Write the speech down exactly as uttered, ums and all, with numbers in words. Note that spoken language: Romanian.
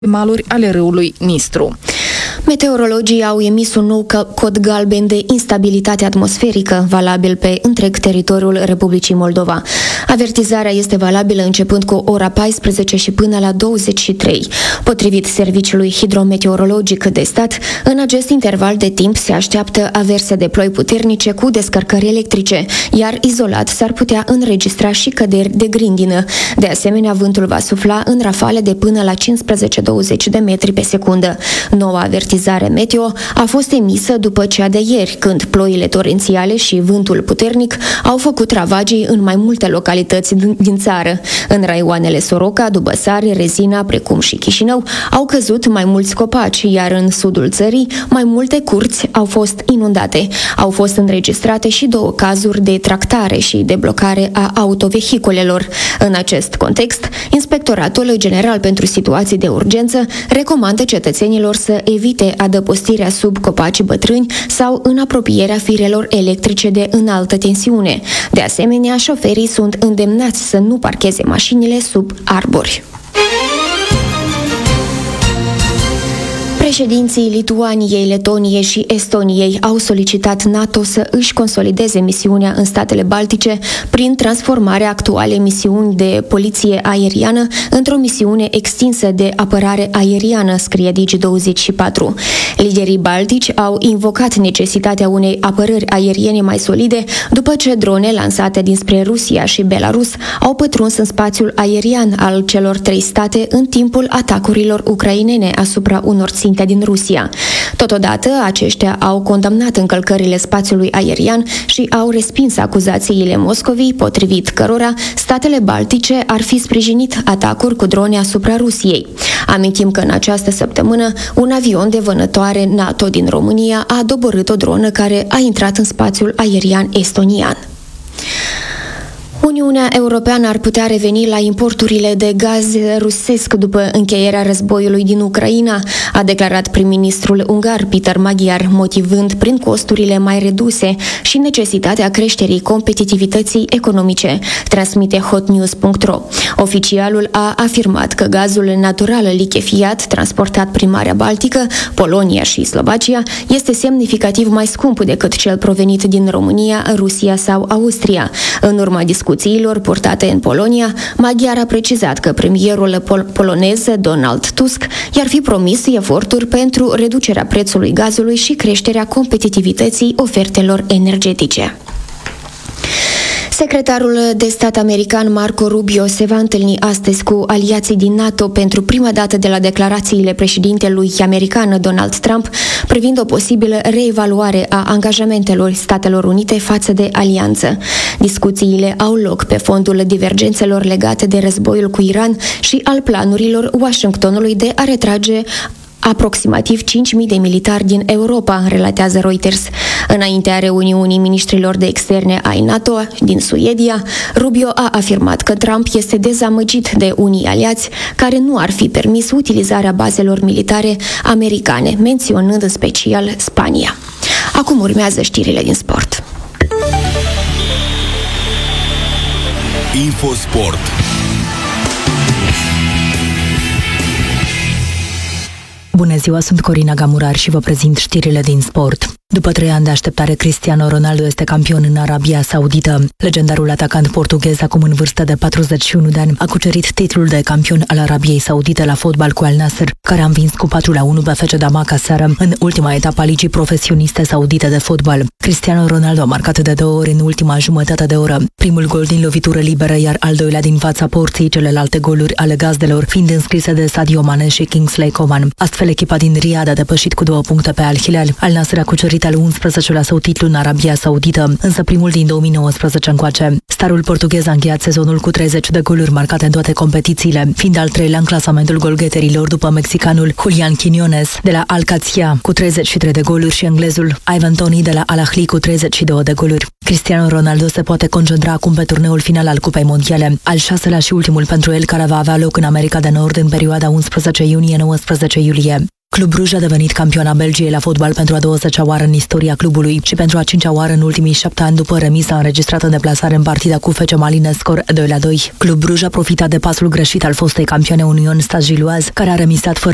maluri ale râului Nistru. Meteorologii au emis un nou cod galben de instabilitate atmosferică, valabil pe întreg teritoriul Republicii Moldova. Avertizarea este valabilă începând cu ora paisprezece și până la douăzeci și trei. Potrivit Serviciului Hidrometeorologic de Stat, în acest interval de timp se așteaptă averse de ploi puternice cu descărcări electrice, iar izolat s-ar putea înregistra și căderi de grindină. De asemenea, vântul va sufla în rafale de până la cincisprezece douăzeci de metri pe secundă. Noua avertizare meteo a fost emisă după cea de ieri, când ploile torențiale și vântul puternic au făcut ravagii în mai multe localități din țară. În raioanele Soroca, Dubăsari, Rezina, precum și Chișinău, au căzut mai mulți copaci, iar în sudul țării mai multe curți au fost inundate. Au fost înregistrate și două cazuri de tractare și de blocare a autovehiculelor. În acest context, Inspectoratul General pentru Situații de Urgență recomandă cetățenilor să evite adăpostirea sub copaci bătrâni sau în apropierea firelor electrice de înaltă tensiune. De asemenea, șoferii sunt îndemnați să nu parcheze mașinile sub arbori. Președinții Lituaniei, Letoniei și Estoniei au solicitat NATO să își consolideze misiunea în statele baltice prin transformarea actualei misiuni de poliție aeriană într-o misiune extinsă de apărare aeriană, scrie Digi douăzeci și patru. Liderii baltici au invocat necesitatea unei apărări aeriene mai solide după ce drone lansate dinspre Rusia și Belarus au pătruns în spațiul aerian al celor trei state în timpul atacurilor ucrainene asupra unor ținte din Rusia. Totodată, aceștia au condamnat încălcările spațiului aerian și au respins acuzațiile Moscovei, potrivit cărora statele baltice ar fi sprijinit atacuri cu drone asupra Rusiei. Amintim că în această săptămână un avion de vânătoare NATO din România a doborât o dronă care a intrat în spațiul aerian estonian. Uniunea Europeană ar putea reveni la importurile de gaz rusesc după încheierea războiului din Ucraina, a declarat prim-ministrul ungar Peter Magyar, motivând prin costurile mai reduse și necesitatea creșterii competitivității economice, transmite hotnews punct ro. Oficialul a afirmat că gazul natural lichefiat transportat prin Marea Baltică, Polonia și Slovacia este semnificativ mai scump decât cel provenit din România, Rusia sau Austria. În urma discuției discuțiilor purtate în Polonia, Magyar a precizat că premierul pol- polonez Donald Tusk i-ar fi promis eforturi pentru reducerea prețului gazului și creșterea competitivității ofertelor energetice. Secretarul de stat american Marco Rubio se va întâlni astăzi cu aliații din NATO pentru prima dată de la declarațiile președintelui american Donald Trump privind o posibilă reevaluare a angajamentelor Statelor Unite față de alianță. Discuțiile au loc pe fondul divergențelor legate de războiul cu Iran și al planurilor Washingtonului de a retrage aproximativ cinci mii de militari din Europa, relatează Reuters. Înaintea reuniunii ministrilor de externe ai NATO din Suedia, Rubio a afirmat că Trump este dezamăgit de unii aliați care nu ar fi permis utilizarea bazelor militare americane, menționând în special Spania. Acum urmează știrile din sport. Infosport. Bună ziua, sunt Corina Gamurar și vă prezint știrile din sport. După trei ani de așteptare, Cristiano Ronaldo este campion în Arabia Saudită. Legendarul atacant portughez, acum în vârstă de patruzeci și unu de ani, a cucerit titlul de campion al Arabiei Saudite la fotbal cu Al Nassr, care a învins cu patru la unu pe F C Damak aseară, în ultima etapă a ligii profesioniste saudite de fotbal. Cristiano Ronaldo a marcat de două ori în ultima jumătate de oră. Primul gol din lovitură liberă, iar al doilea din fața porții, celelalte goluri ale gazdelor fiind înscrise de Sadio Mane și Kingsley Coman. Astfel, echipa din Riyadh a depășit cu două puncte pe Al Hilal. Al Nassr a cucerit al unsprezecelea său titlu în Arabia Saudită, însă primul din două mii nouăsprezece încoace. Starul portughez a încheiat sezonul cu treizeci de goluri marcate în toate competițiile, fiind al treilea în clasamentul golgheterilor după mexicanul Julian Quiñones de la Al-Qadsia cu treizeci și trei de goluri și englezul Ivan Toney de la Al Ahly cu treizeci și două de goluri. Cristiano Ronaldo se poate concentra acum pe turneul final al Cupei Mondiale, al șaselea și ultimul pentru el, care va avea loc în America de Nord în perioada unsprezece iunie - nouăsprezece iulie. Club Bruj a devenit campiona Belgiei la fotbal pentru a douăzecea oară în istoria clubului și pentru a cincea oară în ultimii șapte ani după remisa înregistrată în deplasare în partida cu F C Malines, scor doi la doi. Club Bruj a profitat de pasul greșit al fostei campioane Union Stade Gilloise, care a remisat fără